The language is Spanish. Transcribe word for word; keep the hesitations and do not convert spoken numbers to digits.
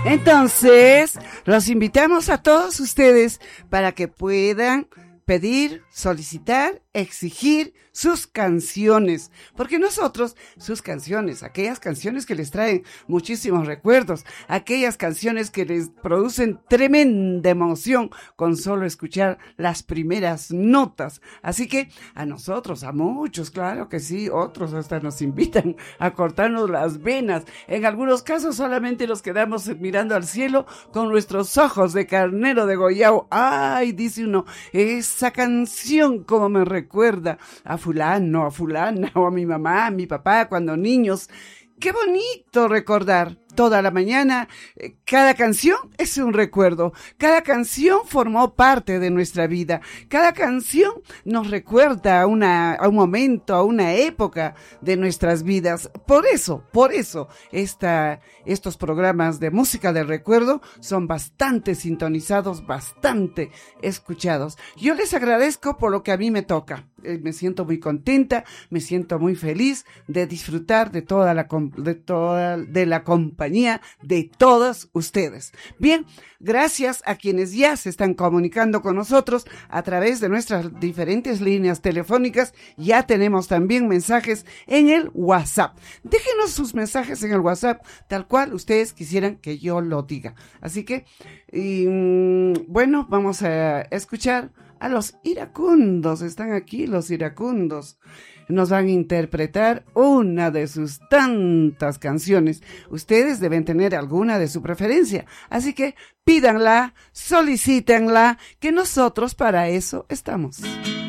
Entonces, los invitamos a todos ustedes para que puedan pedir, solicitar, exigir sus canciones, porque nosotros, sus canciones, aquellas canciones que les traen muchísimos recuerdos, aquellas canciones que les producen tremenda emoción con solo escuchar las primeras notas. Así que a nosotros, a muchos, claro que sí, otros hasta nos invitan a cortarnos las venas. En algunos casos solamente nos quedamos mirando al cielo con nuestros ojos de carnero degollado. Ay, dice uno, esa canción como me recuerda a fulano, a fulana, o a mi mamá, a mi papá, cuando niños. ¡Qué bonito recordar! Toda la mañana, eh, cada canción es un recuerdo, cada canción formó parte de nuestra vida, cada canción nos recuerda a, una, a un momento, a una época de nuestras vidas. Por eso, por eso, esta, estos programas de música del recuerdo son bastante sintonizados, bastante escuchados. Yo les agradezco por lo que a mí me toca. Eh, me siento muy contenta, me siento muy feliz de disfrutar de toda la, de toda, de la compañía de todos ustedes. Bien, gracias a quienes ya se están comunicando con nosotros a través de nuestras diferentes líneas telefónicas. Ya tenemos también mensajes en el WhatsApp. Déjenos sus mensajes en el WhatsApp, tal cual ustedes quisieran que yo lo diga. Así que, y, bueno, vamos a escuchar a los iracundos. Están aquí los iracundos. Nos van a interpretar una de sus tantas canciones. Ustedes deben tener alguna de su preferencia, así que pídanla, solicítenla, que nosotros para eso estamos.